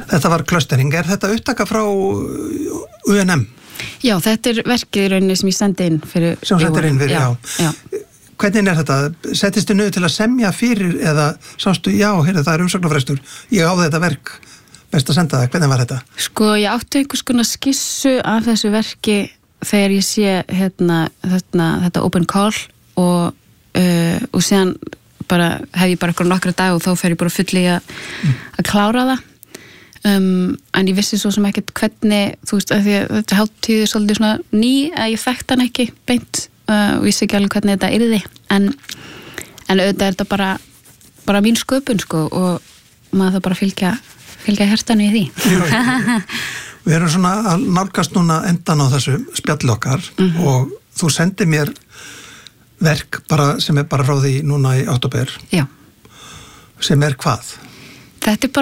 Þetta var clustering. Þetta upptaka frá UNM? Já, þetta verkið í rauninni sem ég sendi inn fyrir. Sem sendir inn fyrir, já. Hvernig þetta? Settist þið niður til að semja fyrir eða sástu, það umsóknarfrestur, ég á þetta verk, best að senda það. Hvernig var þetta? Sko, ég átti einhvers konar skissu af þessu verki þegar ég sé þetta open call og síðan hef ég bara eitthvað nokkra dag og þá fer ég bara fulli að klára það. En ég vissi svo sem ekkert hvernig, þú veist, að því að þetta hátíð svolítið svona ný að ég þekkt hann ekki beint og vissi ekki alveg hvernig þetta yrði en auðvitað er þetta bara mín sköpun sko og maður það bara fylgja hjartanu í því. Við erum svona að nálgast núna endan á þessu spjalli okkar og þú sendir mér verk sem er bara frá því núna í október. Já. Sem er hvað? Þetta er bara